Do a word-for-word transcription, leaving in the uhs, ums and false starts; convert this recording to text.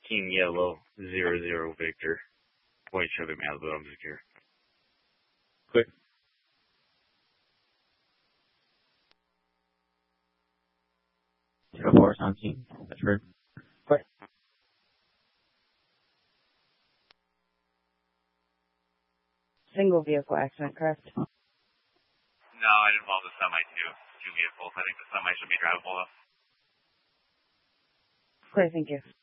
King Yellow, zero zero Victor. White Chevy Malibu, I'm secure. Quick. Zero four seventeen. That's right. Quick. Single vehicle accident, correct? No, it involved a semi too. Two vehicles. I think the semi should be drivable though. Clear, thank you.